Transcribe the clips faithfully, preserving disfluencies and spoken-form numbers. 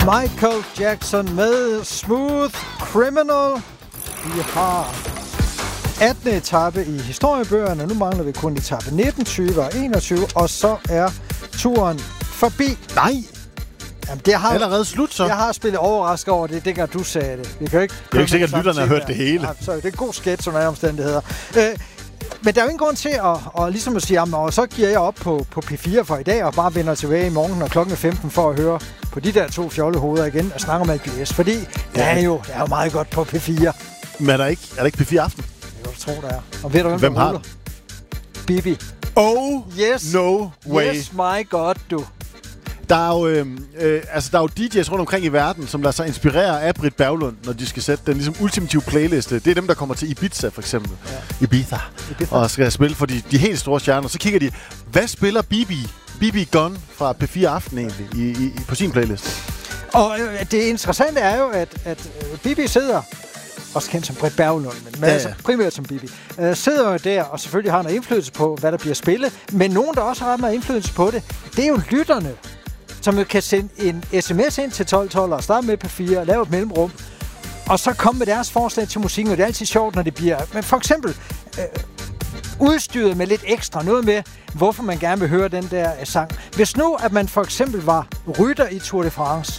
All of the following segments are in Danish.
Michael Jackson med Smooth Criminal. Vi har attende etape i historiebøgerne. Nu mangler vi kun etape nitten, tyve og enogtyve, og så er turen forbi. Nej! Jamen, det har, allerede slut, så. Jeg har spillet overrasket over det, dengang du sagde det. Vi kan ikke det er jo ikke sikkert, at lytterne har hørt det hele. Ja, så det er en god sketch under omstændigheder. Øh, men der er jo ingen grund til at, at, ligesom at sige, jamen, og så giver jeg op på, på P fire for i dag, og bare vender tilbage i morgen, når klokken er femten, for at høre på de der to fjollehoveder igen, og snakke om A G S. Fordi ja. det, er jo, det er jo meget godt på P fire. Men er der ikke, er der ikke P fire Aften? Jeg tror, der er. Og ved du, hvem, hvem der har ruller? Bibi. Oh, yes. no way. Yes, my god, du. Der er jo, øh, øh, altså, der er jo D J's rundt omkring i verden, som lader sig inspirere af Britt Berglund, når de skal sætte den ligesom ultimative playliste. Det er dem, der kommer til Ibiza, for eksempel. Ja. Ibiza. Ibiza. Og skal spille for de, de helt store stjerner. Så kigger de, hvad spiller Bibi, Bibi Gun fra P fire Aften egentlig i, i, på sin playliste? Og øh, det interessante er jo, at, at øh, Bibi sidder, også kendt som Britt Berglund, men ja, ja. altså primært som Bibi, øh, sidder jo der og selvfølgelig har noget indflydelse på, hvad der bliver spillet. Men nogen, der også har meget indflydelse på det, det er jo lytterne, som kan sende en sms ind til tolv tolv og starte med P fire og lave et mellemrum, og så komme med deres forslag til musikken, og det er altid sjovt, når det bliver, men for eksempel øh, udstyret med lidt ekstra, noget med, hvorfor man gerne vil høre den der øh, sang. Hvis nu, at man for eksempel var rytter i Tour de France,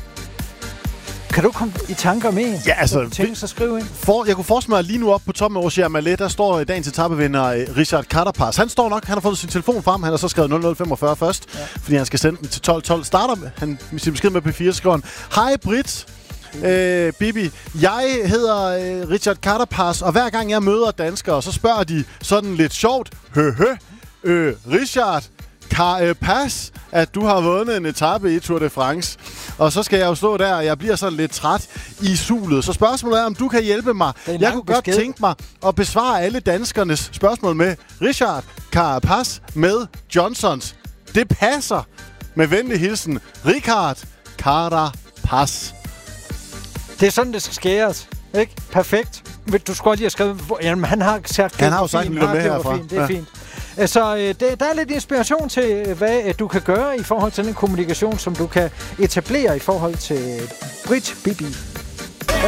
kan du komme i tanker om en? Ja, altså... Tænk sig at skrive ind. For, jeg kunne forestille mig lige nu op på toppen af Ogier Malet, der står dagens etapevinder Richard Carapaz. Han står nok, han har fået sin telefon frem, han har så skrevet nul nul femogfyrre først, ja. fordi han skal sende den til tolv tolv. Starter han med sin besked med P fire, skriver han: Hej Britt, øh, Bibi, jeg hedder øh, Richard Carapaz, og hver gang jeg møder danskere, så spørger de sådan lidt sjovt, hø hø, øh, Richard Carapaz, at du har vundet en etape i Tour de France. Og så skal jeg jo stå der, og jeg bliver sådan lidt træt i sulet. Så spørgsmålet er, om du kan hjælpe mig. Jeg kunne godt besked. tænke mig at besvare alle danskernes spørgsmål med Richard Carapaz med Johnsons. Det passer. Med venlig hilsen, Richard Carapaz. Det er sådan, det skal skæres. Ikke? Perfekt. Du skulle godt lige have skrevet... Jamen, han har sagt... Han har jo sagt lidt med herfra. Fint. Det er ja. fint. Så øh, det, der er lidt inspiration til, hvad øh, du kan gøre i forhold til den kommunikation, som du kan etablere i forhold til Britt Bibi.